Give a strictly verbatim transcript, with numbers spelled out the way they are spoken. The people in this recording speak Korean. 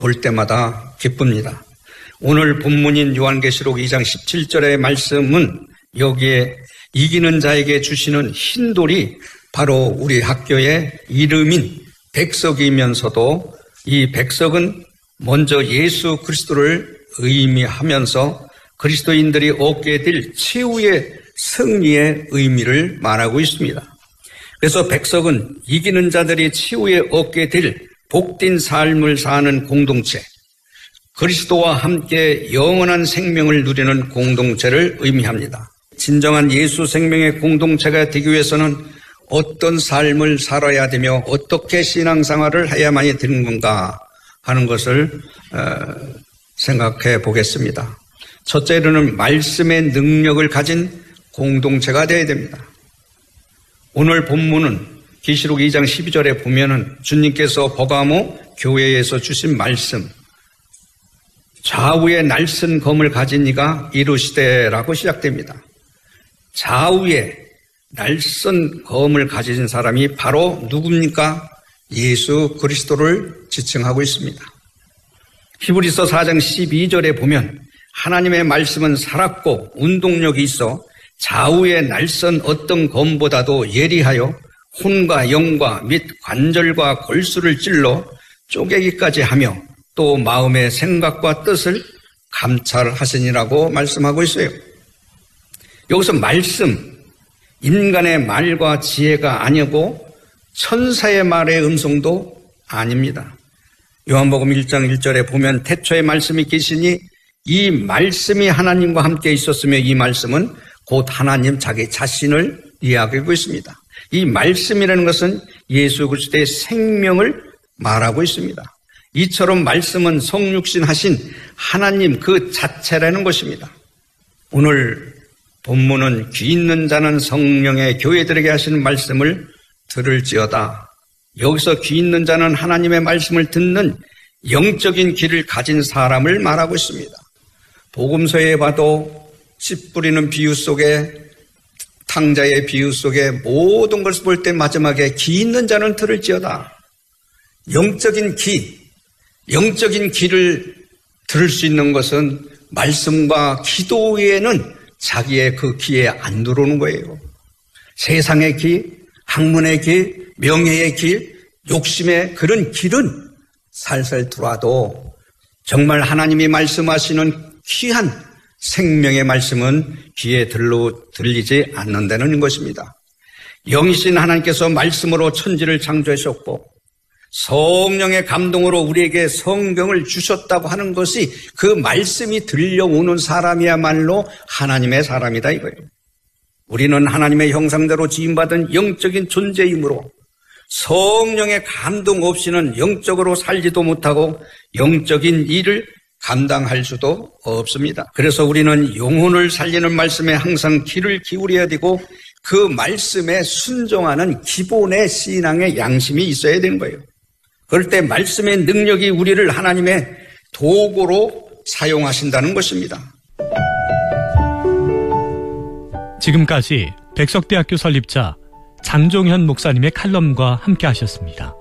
볼 때마다 기쁩니다. 오늘 본문인 요한계시록 이 장 십칠 절의 말씀은 여기에 이기는 자에게 주시는 흰돌이 바로 우리 학교의 이름인 백석이면서도 이 백석은 먼저 예수 그리스도를 의미하면서 그리스도인들이 얻게 될 최후의 승리의 의미를 말하고 있습니다. 그래서 백석은 이기는 자들이 최후에 얻게 될 복된 삶을 사는 공동체, 그리스도와 함께 영원한 생명을 누리는 공동체를 의미합니다. 진정한 예수 생명의 공동체가 되기 위해서는 어떤 삶을 살아야 되며 어떻게 신앙생활을 해야만이 되는 건가 하는 것을 생각해 보겠습니다. 첫째로는 말씀의 능력을 가진 공동체가 되어야 됩니다. 오늘 본문은 계시록 이 장 십이 절에 보면은 주님께서 버가모 교회에서 주신 말씀, 좌우에 날선 검을 가진 이가 이르시되라고 시작됩니다. 좌우에 날선 검을 가진 사람이 바로 누굽니까? 예수 그리스도를 지칭하고 있습니다. 히브리서 사 장 십이 절에 보면 하나님의 말씀은 살았고 운동력이 있어 좌우에 날선 어떤 검보다도 예리하여 혼과 영과 및 관절과 골수를 찔러 쪼개기까지 하며 또 마음의 생각과 뜻을 감찰하시니라고 말씀하고 있어요. 여기서 말씀, 인간의 말과 지혜가 아니고 천사의 말의 음성도 아닙니다. 요한복음 일 장 일 절에 보면 태초에 말씀이 계시니 이 말씀이 하나님과 함께 있었으며 이 말씀은 곧 하나님 자기 자신을 이야기하고 있습니다. 이 말씀이라는 것은 예수 그리스도의 생명을 말하고 있습니다. 이처럼 말씀은 성육신 하신 하나님 그 자체라는 것입니다. 오늘 본문은 귀 있는 자는 성령의 교회들에게 하시는 말씀을 들을지어다. 여기서 귀 있는 자는 하나님의 말씀을 듣는 영적인 귀를 가진 사람을 말하고 있습니다. 복음서에 봐도 씨 뿌리는 비유 속에 탕자의 비유 속에 모든 것을 볼 때 마지막에 귀 있는 자는 들을지어다. 영적인 귀, 영적인 귀를 들을 수 있는 것은 말씀과 기도 외에는 자기의 그 귀에 안 들어오는 거예요. 세상의 귀, 학문의 귀, 명예의 길, 욕심의 그런 길은 살살 들어와도 정말 하나님이 말씀하시는 귀한 생명의 말씀은 귀에 들러 들리지 않는다는 것입니다. 영이신 하나님께서 말씀으로 천지를 창조하셨고 성령의 감동으로 우리에게 성경을 주셨다고 하는 것이 그 말씀이 들려오는 사람이야말로 하나님의 사람이다 이거예요. 우리는 하나님의 형상대로 지음받은 영적인 존재이므로 성령의 감동 없이는 영적으로 살지도 못하고 영적인 일을 감당할 수도 없습니다. 그래서 우리는 영혼을 살리는 말씀에 항상 귀를 기울여야 되고 그 말씀에 순종하는 기본의 신앙의 양심이 있어야 되는 거예요. 그럴 때 말씀의 능력이 우리를 하나님의 도구로 사용하신다는 것입니다. 지금까지 백석대학교 설립자 장종현 목사님의 칼럼과 함께 하셨습니다.